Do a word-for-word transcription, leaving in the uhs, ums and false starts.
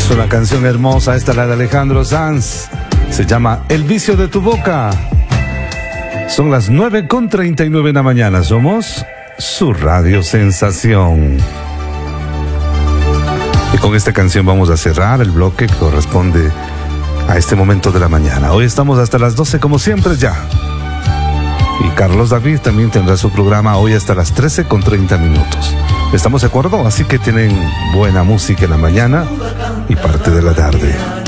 Es una canción hermosa, esta la de Alejandro Sanz. Se llama El vicio de tu boca. Son las nueve con treinta y nueve de la mañana. Somos su radio sensación. Y con esta canción vamos a cerrar el bloque que corresponde a este momento de la mañana. Hoy estamos hasta las doce como siempre ya. Y Carlos David también tendrá su programa hoy hasta las trece con treinta minutos. ¿Estamos de acuerdo? Así que tienen buena música en la mañana y parte de la tarde.